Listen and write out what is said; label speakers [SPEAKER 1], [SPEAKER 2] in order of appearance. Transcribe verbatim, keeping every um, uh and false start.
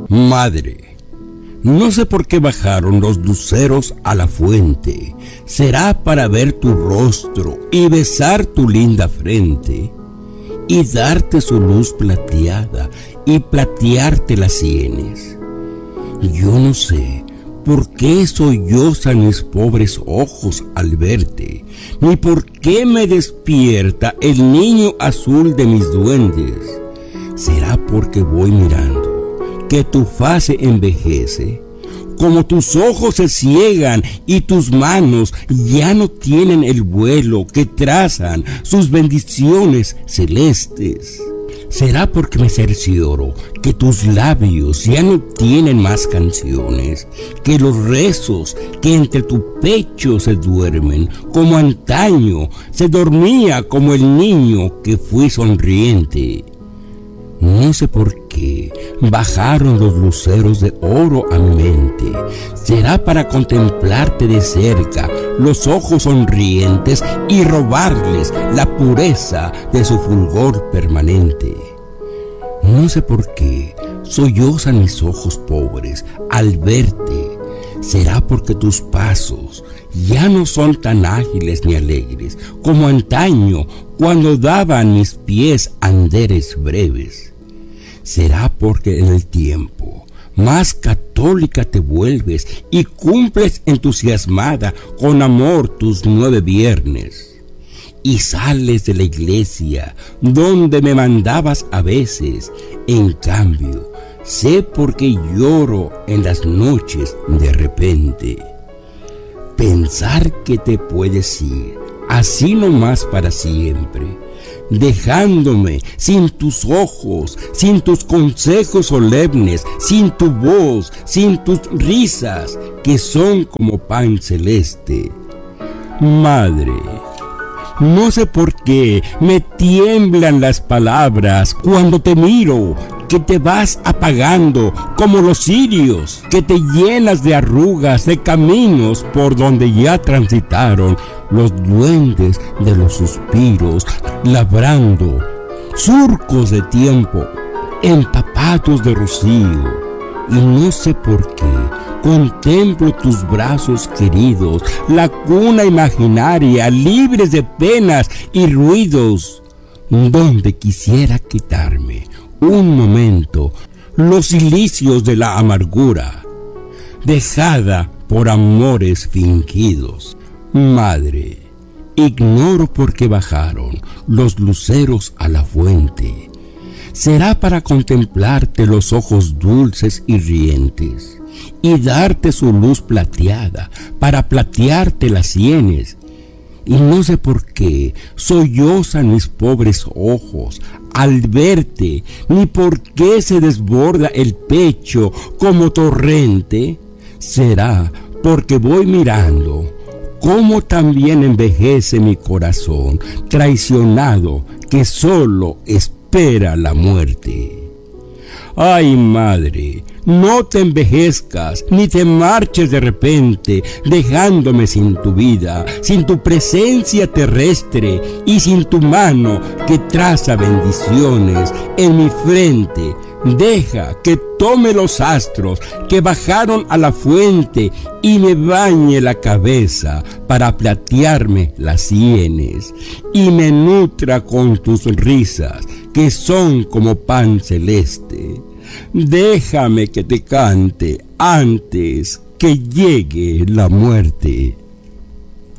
[SPEAKER 1] Madre, no sé por qué bajaron los luceros a la fuente. ¿Será para ver tu rostro y besar tu linda frente? Y darte su luz plateada y platearte las sienes. Yo no sé por qué sollozan mis pobres ojos al verte, ni por qué me despierta el niño azul de mis duendes. ¿Será porque voy mirando que tu faz se envejece? Como tus ojos se ciegan y tus manos ya no tienen el vuelo que trazan sus bendiciones celestes. ¿Será porque me cercioro que tus labios ya no tienen más canciones, que los rezos que entre tu pecho se duermen, como antaño se dormía como el niño que fui sonriente? No sé por qué bajaron los luceros de oro a mi mente. ¿Será para contemplarte de cerca los ojos sonrientes y robarles la pureza de su fulgor permanente? No sé por qué sollozan mis ojos pobres al verte. ¿Será porque tus pasos ya no son tan ágiles ni alegres como antaño cuando daban mis pies anderes breves? ¿Será porque en el tiempo más católica te vuelves y cumples entusiasmada con amor tus nueve viernes? Y sales de la iglesia donde me mandabas a veces. En cambio, sé por qué lloro en las noches de repente. Pensar que te puedes ir así nomás para siempre, dejándome sin tus ojos, sin tus consejos solemnes, sin tu voz, sin tus risas, que son como pan celeste. Madre, no sé por qué me tiemblan las palabras cuando te miro, que te vas apagando como los cirios, que te llenas de arrugas de caminos por donde ya transitaron los duendes de los suspiros, labrando surcos de tiempo empapados de rocío. Y no sé por qué contemplo tus brazos queridos, la cuna imaginaria, libres de penas y ruidos, donde quisiera quitarme un momento los cilicios de la amargura, dejada por amores fingidos. Madre, ignoro por qué bajaron los luceros a la fuente. ¿Será para contemplarte los ojos dulces y rientes y darte su luz plateada para platearte las sienes? Y no sé por qué sollozan mis pobres ojos al verte, ni por qué se desborda el pecho como torrente. ¿Será porque voy mirando cómo también envejece mi corazón, traicionado que solo espera la muerte? Ay, madre, no te envejezcas, ni te marches de repente, dejándome sin tu vida, sin tu presencia terrestre y sin tu mano que traza bendiciones en mi frente. Deja que tome los astros que bajaron a la fuente y me bañe la cabeza para platearme las sienes y me nutra con tus risas que son como pan celeste. Déjame que te cante antes que llegue la muerte.